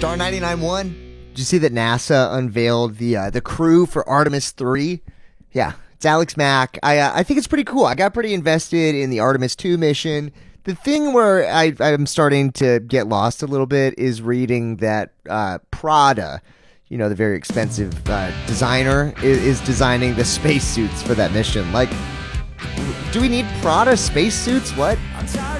Star 99-1. Did you see that NASA unveiled the crew for Artemis 3? Yeah, it's Alex Mack. I think it's pretty cool. I got pretty invested in the Artemis 2 mission. The thing where I'm starting to get lost a little bit is reading that Prada, the very expensive designer, is designing the spacesuits for that mission. Like, do we need Prada spacesuits? What?